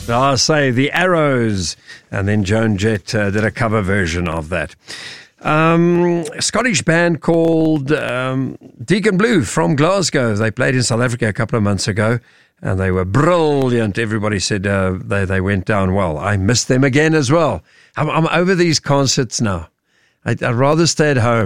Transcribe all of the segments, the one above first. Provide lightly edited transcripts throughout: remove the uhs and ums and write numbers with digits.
I say The Arrows. And then Joan Jett did a cover version of that. A Scottish band called Deacon Blue from Glasgow. They played in South Africa a couple of months ago, and they were brilliant. Everybody said they went down well. I missed them again as well. I'm over these concerts now. I'd rather stay at home.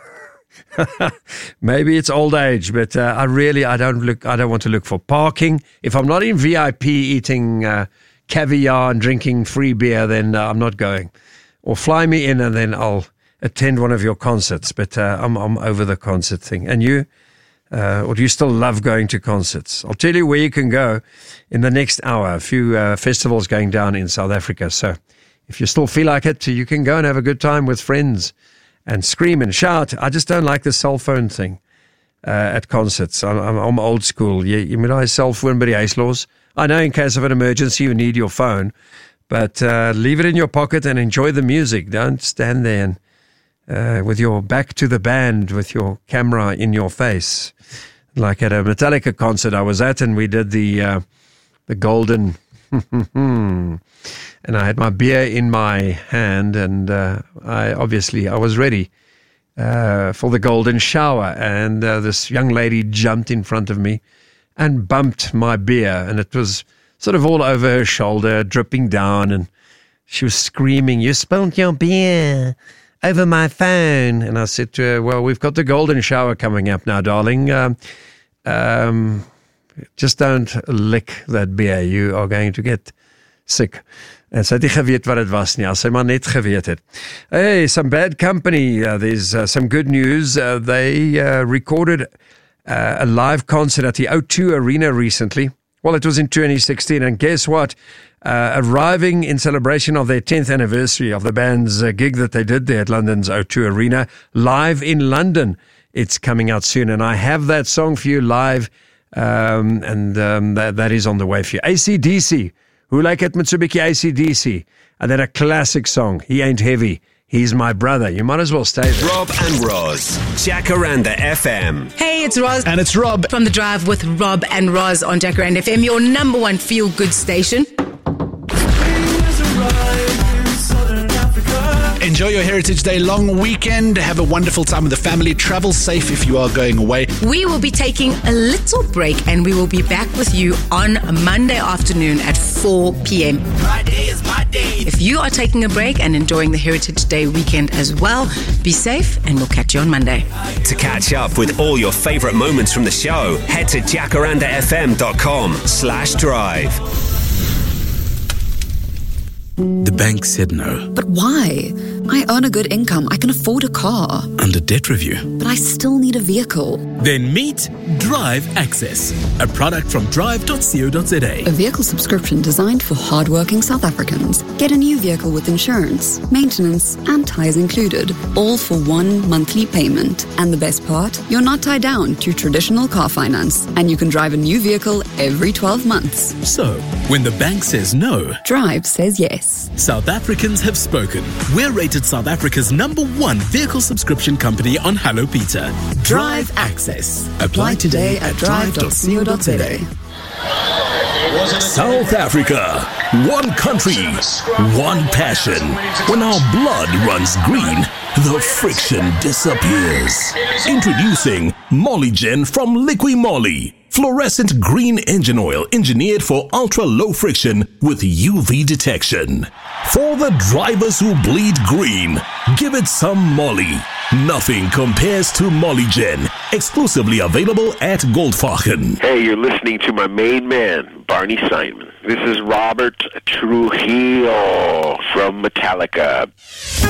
Maybe it's old age, but I don't want to look for parking. If I'm not in VIP eating caviar and drinking free beer, then I'm not going. Or fly me in and then I'll attend one of your concerts. But I'm over the concert thing. And you? Or do you still love going to concerts? I'll tell you where you can go in the next hour. A few festivals going down in South Africa. So if you still feel like it, you can go and have a good time with friends and scream and shout. I just don't like the cell phone thing at concerts. I'm old school. You mean I cell phone by the huis laws? I know in case of an emergency you need your phone, but leave it in your pocket and enjoy the music. Don't stand there and with your back to the band with your camera in your face. Like at a Metallica concert I was at, and we did the golden and I had my beer in my hand, and I was ready for the golden shower, and this young lady jumped in front of me and bumped my beer, and it was sort of all over her shoulder, dripping down, and she was screaming, "You spilled your beer over my phone." And I said to her, "Well, we've got the golden shower coming up now, darling. Just don't lick that beer. You are going to get sick." En sy het nie geweet wat het was nie, as sy maar net geweet het. Hey, some bad company. There's some good news. They recorded a live concert at the O2 Arena recently. Well, it was in 2016, and guess what? Arriving in celebration of their 10th anniversary of the band's gig that they did there at London's O2 Arena, Live in London. It's coming out soon, and I have that song for you live, and that is on the way for you. AC/DC. Who like it, Mitsubishi AC/DC? And then a classic song, He Ain't Heavy, He's My Brother. You might as well stay there. Rob and Roz, Jacaranda FM. Hey, it's Roz. And it's Rob. From The Drive with Rob and Roz on Jacaranda FM, your number one feel-good station. Enjoy your Heritage Day long weekend. Have a wonderful time with the family. Travel safe if you are going away. We will be taking a little break, and we will be back with you on Monday afternoon at 4 p.m. Friday is my day. If you are taking a break and enjoying the Heritage Day weekend as well, be safe, and we'll catch you on Monday. To catch up with all your favourite moments from the show, head to jacarandafm.com/drive. The bank said no. But why? I earn a good income. I can afford a car. Under debt review. But I still need a vehicle. Then meet Drive Access, a product from drive.co.za. A vehicle subscription designed for hardworking South Africans. Get a new vehicle with insurance, maintenance, and tires included, all for one monthly payment. And the best part? You're not tied down to traditional car finance, and you can drive a new vehicle every 12 months. So, when the bank says no, Drive says yes. South Africans have spoken. We're rated South Africa's #1 vehicle subscription company on Hello Peter. Drive Access. Apply today at drive.co.za. South Africa. One country. One passion. When our blood runs green, the friction disappears. Introducing Mollygen from Liqui Moly. Fluorescent green engine oil engineered for ultra-low friction with UV detection. For the drivers who bleed green, give it some Molly. Nothing compares to Mollygen. Exclusively available at Goldfachen. Hey, you're listening to my main man, Barney Simon. This is Robert Trujillo from Metallica.